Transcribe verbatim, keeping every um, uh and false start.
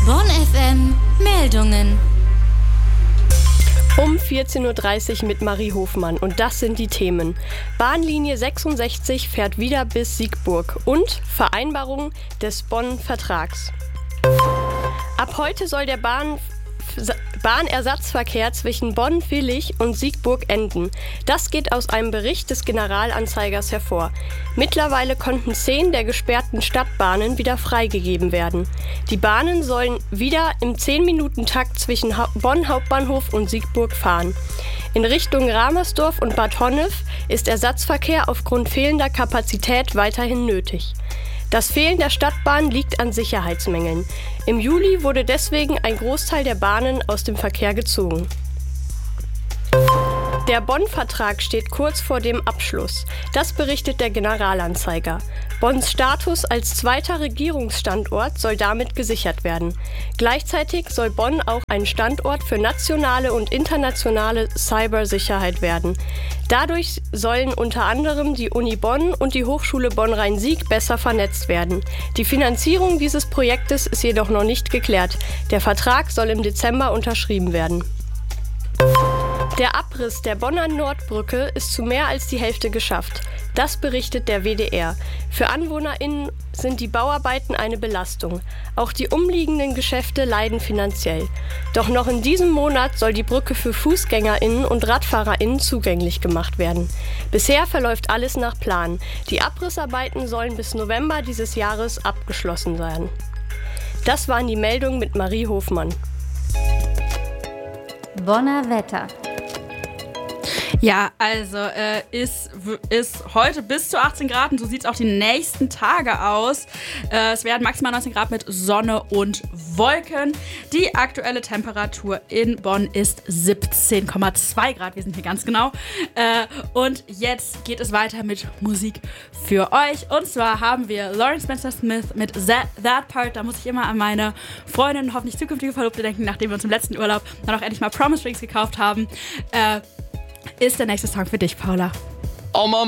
Bonn F M Meldungen. Um vierzehn Uhr dreißig mit Marie Hofmann und das sind die Themen. Bahnlinie sechsundsechzig fährt wieder bis Siegburg und Vereinbarung des Bonn-Vertrags. Ab heute soll der Bahn Bahnersatzverkehr zwischen Bonn, Willich und Siegburg enden. Das geht aus einem Bericht des Generalanzeigers hervor. Mittlerweile konnten zehn der gesperrten Stadtbahnen wieder freigegeben werden. Die Bahnen sollen wieder im zehn-Minuten-Takt zwischen ha- Bonn Hauptbahnhof und Siegburg fahren. In Richtung Ramersdorf und Bad Honnef ist Ersatzverkehr aufgrund fehlender Kapazität weiterhin nötig. Das Fehlen der Stadtbahn liegt an Sicherheitsmängeln. Im Juli wurde deswegen ein Großteil der Bahnen aus dem Verkehr gezogen. Der Bonn-Vertrag steht kurz vor dem Abschluss. Das berichtet der Generalanzeiger. Bonns Status als zweiter Regierungsstandort soll damit gesichert werden. Gleichzeitig soll Bonn auch ein Standort für nationale und internationale Cybersicherheit werden. Dadurch sollen unter anderem die Uni Bonn und die Hochschule Bonn-Rhein-Sieg besser vernetzt werden. Die Finanzierung dieses Projektes ist jedoch noch nicht geklärt. Der Vertrag soll im Dezember unterschrieben werden. Der Abriss der Bonner Nordbrücke ist zu mehr als die Hälfte geschafft. Das berichtet der W D R. Für AnwohnerInnen sind die Bauarbeiten eine Belastung. Auch die umliegenden Geschäfte leiden finanziell. Doch noch in diesem Monat soll die Brücke für FußgängerInnen und RadfahrerInnen zugänglich gemacht werden. Bisher verläuft alles nach Plan. Die Abrissarbeiten sollen bis November dieses Jahres abgeschlossen sein. Das waren die Meldungen mit Marie Hofmann. Bonner Wetter. Ja, also äh, ist, ist heute bis zu achtzehn Grad und so sieht es auch die nächsten Tage aus. Äh, es werden maximal neunzehn Grad mit Sonne und Wolken. Die aktuelle Temperatur in Bonn ist siebzehn Komma zwei Grad, wir sind hier ganz genau. Äh, und jetzt geht es weiter mit Musik für euch. Und zwar haben wir Lauren Spencer Smith mit That, That Part. Da muss ich immer an meine Freundin, hoffentlich zukünftige Verlobte denken, nachdem wir uns im letzten Urlaub dann auch endlich mal Promise Rings gekauft haben. Äh, ist der nächste Song für dich, Paula. Oh Mama.